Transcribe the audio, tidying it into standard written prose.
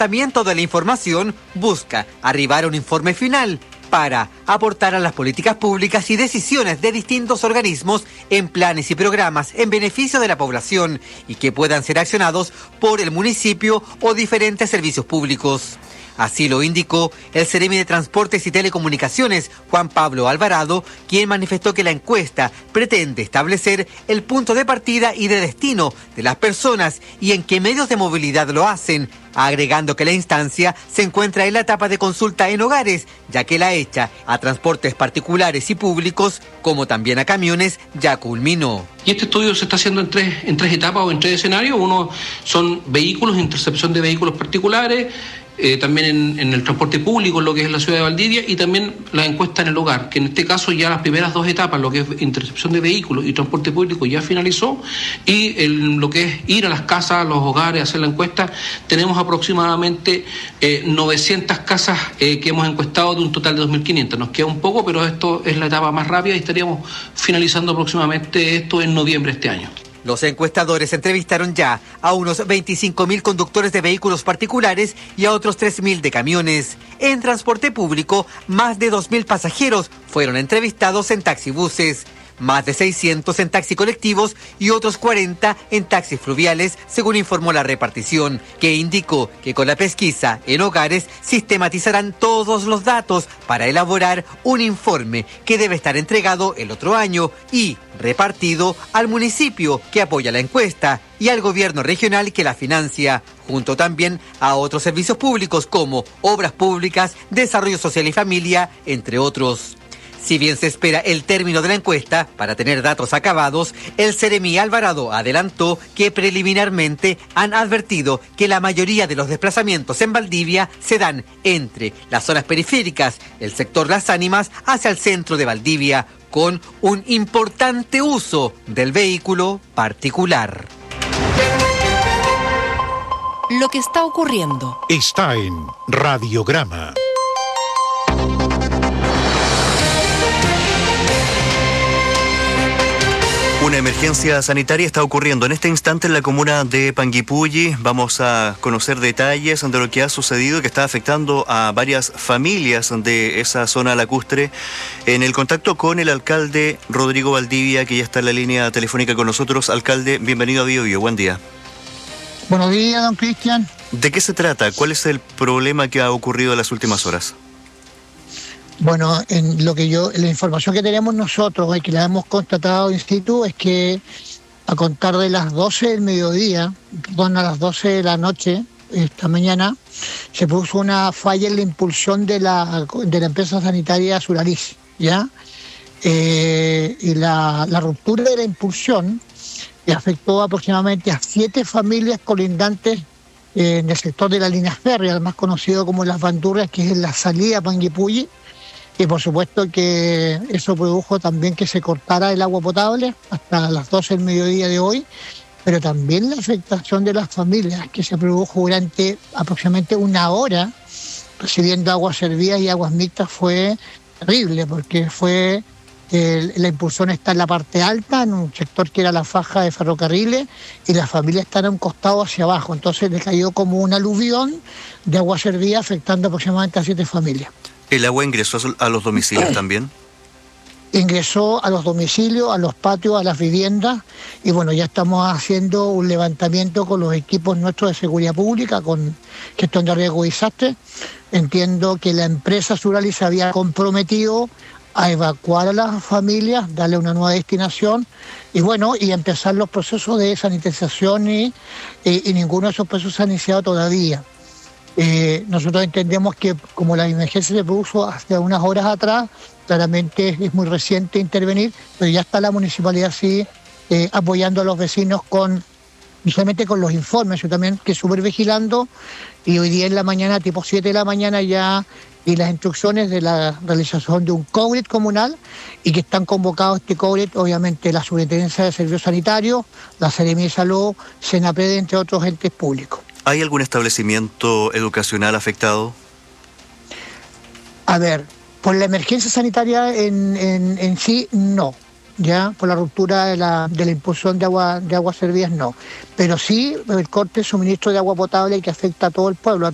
tratamiento de la información busca arribar a un informe final para aportar a las políticas públicas y decisiones de distintos organismos en planes y programas en beneficio de la población y que puedan ser accionados por el municipio o diferentes servicios públicos. Así lo indicó el Seremi de Transportes y Telecomunicaciones, Juan Pablo Alvarado, quien manifestó que la encuesta pretende establecer el punto de partida y de destino de las personas y en qué medios de movilidad lo hacen, agregando que la instancia se encuentra en la etapa de consulta en hogares, ya que la hecha a transportes particulares y públicos, como también a camiones, ya culminó. Y este estudio se está haciendo en tres etapas o en tres escenarios. Uno son vehículos, intercepción de vehículos particulares, también en el transporte público, lo que es la ciudad de Valdivia, y también la encuesta en el hogar, que en este caso ya las primeras dos etapas, lo que es intercepción de vehículos y transporte público, ya finalizó, y lo que es ir a las casas, a los hogares, hacer la encuesta, tenemos aproximadamente 900 casas que hemos encuestado de un total de 2.500. Nos queda un poco, pero esto es la etapa más rápida y estaríamos finalizando aproximadamente esto en noviembre de este año. Los encuestadores entrevistaron ya a unos 25.000 conductores de vehículos particulares y a otros 3.000 de camiones. En transporte público, más de 2.000 pasajeros fueron entrevistados en taxibuses, más de 600 en taxis colectivos y otros 40 en taxis fluviales, según informó la repartición, que indicó que con la pesquisa en hogares sistematizarán todos los datos para elaborar un informe que debe estar entregado el otro año y repartido al municipio que apoya la encuesta y al gobierno regional que la financia, junto también a otros servicios públicos como obras públicas, desarrollo social y familia, entre otros. Si bien se espera el término de la encuesta para tener datos acabados, el Seremi Alvarado adelantó que preliminarmente han advertido que la mayoría de los desplazamientos en Valdivia se dan entre las zonas periféricas, el sector Las Ánimas, hacia el centro de Valdivia, con un importante uso del vehículo particular. Lo que está ocurriendo está en Radiograma. Una emergencia sanitaria está ocurriendo en este instante en la comuna de Panguipulli. Vamos a conocer detalles de lo que ha sucedido y que está afectando a varias familias de esa zona lacustre. En el contacto con el alcalde Rodrigo Valdivia, que ya está en la línea telefónica con nosotros. Alcalde, bienvenido a Bio Bio. Buen día. Buenos días, don Cristian. ¿De qué se trata? ¿Cuál es el problema que ha ocurrido en las últimas horas? Bueno, la información que tenemos nosotros y que la hemos constatado in situ es que a contar de las 12 del mediodía, a las 12 de la noche, esta mañana, se produjo una falla en la impulsión de la empresa sanitaria Suralis, ¿ya? Y la ruptura de la impulsión afectó aproximadamente a 7 familias colindantes en el sector de la línea férrea, más conocido como Las Bandurrias, que es la salida a Panguipulli. Y por supuesto que eso produjo también que se cortara el agua potable hasta las 12 del mediodía de hoy, pero también la afectación de las familias que se produjo durante aproximadamente una hora recibiendo aguas servidas y aguas mixtas fue terrible, porque la impulsión está en la parte alta, en un sector que era la faja de ferrocarriles, y las familias están a un costado hacia abajo, entonces le cayó como un aluvión de agua servida afectando aproximadamente a 7 familias. ¿El agua ingresó a los domicilios también? Ingresó a los domicilios, a los patios, a las viviendas, y bueno, ya estamos haciendo un levantamiento con los equipos nuestros de seguridad pública, con gestión de riesgo y desastre. Entiendo que la empresa Suralis se había comprometido a evacuar a las familias, darle una nueva destinación, y bueno, y empezar los procesos de sanitización y ninguno de esos procesos se ha iniciado todavía. Nosotros entendemos que como la emergencia se produjo hace unas horas atrás, claramente es muy reciente intervenir, pero ya está la municipalidad sí apoyando a los vecinos no solamente con los informes, sino también que súper vigilando, y hoy día en la mañana, tipo 7 de la mañana ya, y las instrucciones de la realización de un COGRIT comunal, y que están convocados este COGRIT, obviamente la Superintendencia de Servicios Sanitarios, la Seremi de Salud, Senapred, entre otros entes públicos. ¿Hay algún establecimiento educacional afectado? A ver, por la emergencia sanitaria en sí, no. Ya por la ruptura de la impulsión de aguas servidas, no. Pero sí el corte de suministro de agua potable que afecta a todo el pueblo,